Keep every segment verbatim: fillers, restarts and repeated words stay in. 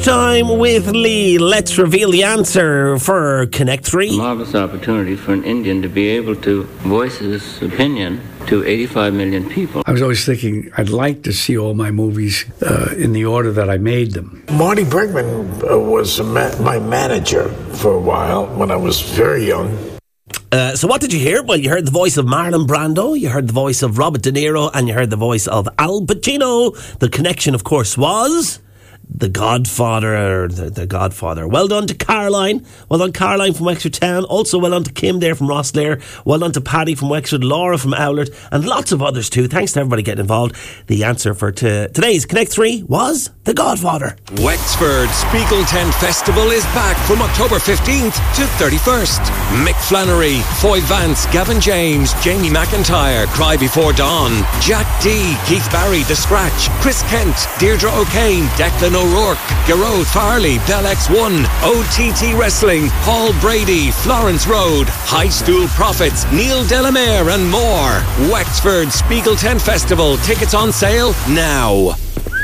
Time with Lee. Let's reveal the answer for Connect three. A marvellous opportunity for an Indian to be able to voice his opinion to eighty-five million people. I was always thinking I'd like to see all my movies uh, in the order that I made them. Marty Bregman uh, was a ma- my manager for a while when I was very young. Uh, so what did you hear? Well, you heard the voice of Marlon Brando, you heard the voice of Robert De Niro, and you heard the voice of Al Pacino. The connection, of course, was The Godfather. The, the Godfather. Well done to Caroline. Well done, Caroline from Wexford Town. Also well done to Kim there from Rosslare. Well done to Paddy from Wexford, Laura from Owlert, and lots of others too. Thanks to everybody getting involved. The answer for t- today's Connect three was The Godfather. Wexford Spiegel Tent Festival is back from October fifteenth to thirty-first. Mick Flannery, Foy Vance, Gavin James, Jamie McIntyre, Cry Before Dawn, Jack D, Keith Barry, The Scratch, Chris Kent, Deirdre O'Kane, Declan O'Rourke, Garode Farley, Bell X one, O T T Wrestling, Paul Brady, Florence Road, High Stool Prophets, Neil Delamere and more. Wexford Spiegel Tent Festival. Tickets on sale now.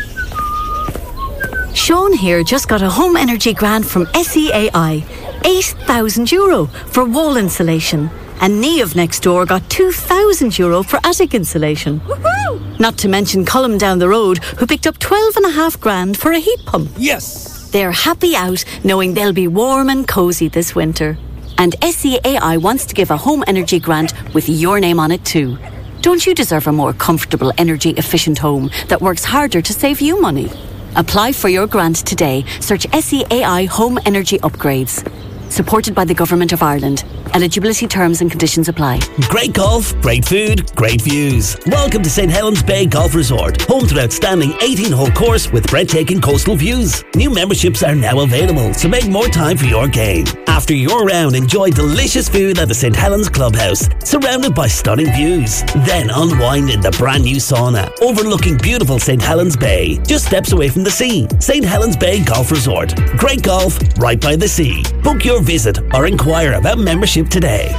Sean here just got a home energy grant from S E A I. eight thousand euro for wall insulation. And Niamh next door got two thousand euro for attic insulation. Woohoo! Not to mention Colm down the road, who picked up twelve and a half grand for a heat pump. Yes! They're happy out knowing they'll be warm and cosy this winter. And S E A I wants to give a home energy grant with your name on it too. Don't you deserve a more comfortable, energy-efficient home that works harder to save you money? Apply for your grant today. Search S E A I Home Energy Upgrades. Supported by the Government of Ireland. Eligibility terms and conditions apply. Great golf, great food, great views. Welcome to Saint Helens Bay Golf Resort, home to an outstanding eighteen-hole course with breathtaking coastal views. New memberships are now available, so make more time for your game. After your round, enjoy delicious food at the Saint Helens Clubhouse, surrounded by stunning views. Then unwind in the brand new sauna, overlooking beautiful Saint Helens Bay, just steps away from the sea. Saint Helens Bay Golf Resort. Great golf, right by the sea. Book your visit or inquire about membership today.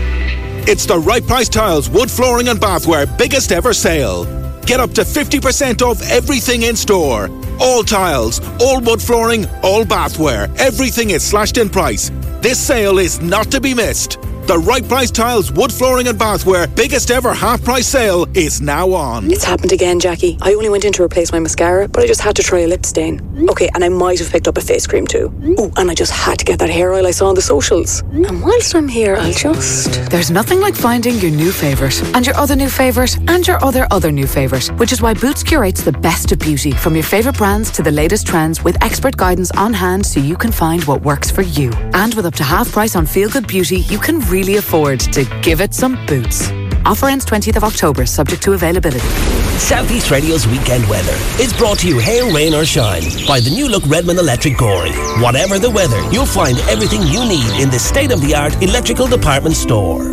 It's the Right Price Tiles Wood Flooring and Bathware biggest ever sale. Get up to fifty percent off everything in store. All tiles, all wood flooring, all bathware. Everything is slashed in price. This sale is not to be missed. The Right Price Tiles Wood Flooring and Bathware biggest ever half price sale is now on. It's happened again, Jackie. I only went in to replace my mascara, but I just had to try a lip stain. Okay, and I might have picked up a face cream too. Oh, and I just had to get that hair oil I saw on the socials. And whilst I'm here, I'll just... There's nothing like finding your new favourite, and your other new favourite, and your other other new favourite, which is why Boots curates the best of beauty, from your favourite brands to the latest trends, with expert guidance on hand so you can find what works for you. And with up to half price on Feel Good Beauty, you can really afford to give it some Boots. Offer ends twentieth of October, subject to availability. Southeast Radio's weekend weather is brought to you, hail, rain or shine, by the new look Redmond Electric Gorey. Whatever the weather, you'll find everything you need in this state-of-the-art electrical department store.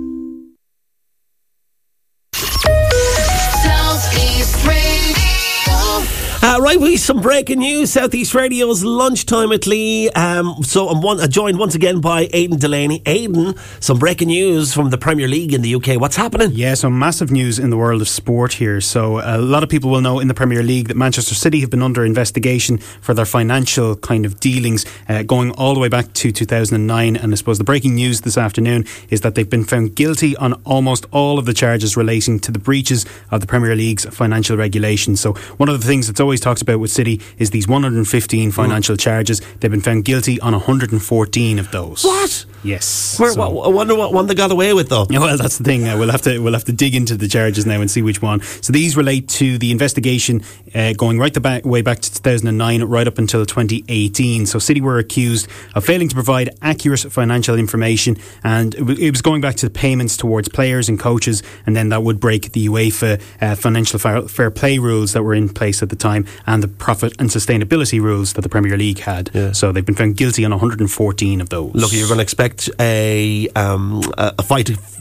Uh, right, we some breaking news. Southeast Radio's lunchtime at Lee. Um, so I'm one, uh, joined once again by Aidan Delaney. Aidan, some breaking news from the Premier League in the U K. What's happening? Yeah, some massive news in the world of sport here. So a lot of people will know in the Premier League that Manchester City have been under investigation for their financial kind of dealings uh, going all the way back to two thousand nine. And I suppose the breaking news this afternoon is that they've been found guilty on almost all of the charges relating to the breaches of the Premier League's financial regulations. So one of the things that's always talked about with City is these one hundred fifteen financial mm. charges. They've been found guilty on one hundred fourteen of those. What? Yes. Where, so, what, I wonder what one they got away with, though. Well, that's the thing. Uh, we'll have to we'll have to dig into the charges now and see which one. So these relate to the investigation uh, going right the back, way back to two thousand nine, right up until twenty eighteen. So City were accused of failing to provide accurate financial information, and it, w- it was going back to the payments towards players and coaches, and then that would break the UEFA uh, financial fair, fair play rules that were in place at the time, and the profit and sustainability rules that the Premier League had. Yeah. So they've been found guilty on one hundred fourteen of those. Look, you're going to expect a um, a fight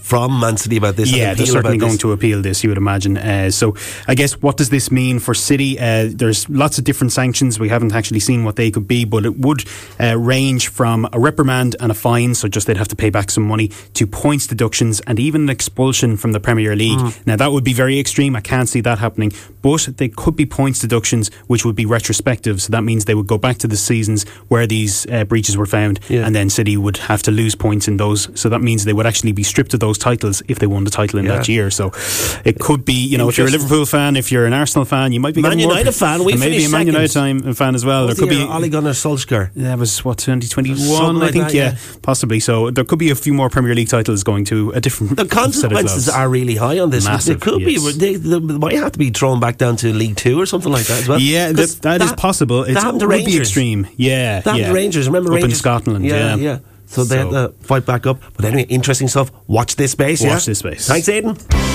from Man City about this. Yeah, they're certainly going this. to appeal this, you would imagine. Uh, so I guess what does this mean for City? Uh, there's lots of different sanctions. We haven't actually seen what they could be, but it would uh, range from a reprimand and a fine, so just they'd have to pay back some money, to points deductions and even an expulsion from the Premier League. Mm. Now that would be very extreme. I can't see that happening, but they could be points deductions which would be retrospective, so that means they would go back to the seasons where these uh, breaches were found, yeah. and then City would have to lose points in those, so that means they would actually be stripped of those titles if they won the title in yeah. that year. So it could be, you know, if you're a Liverpool fan, if you're an Arsenal fan, you might be Man United more, fan, we maybe a Man United second. fan as well. What there could the be Ole Gunnar Solskjaer. That was what twenty twenty-one, like I think. That, yeah, yeah, possibly. So there could be a few more Premier League titles going to a different. The consequences set of are really high on this. Massive, it could yes. be. They, they might have to be thrown back down to League Two or something like that as well. Yeah, that, that, that is possible. It would Rangers. be extreme. Yeah, that yeah. The Rangers. Remember up Rangers in Scotland? Yeah, yeah. yeah. So, so they had to fight back up. But anyway, interesting stuff. Watch this space. Watch yeah? this space. Thanks, Aidan.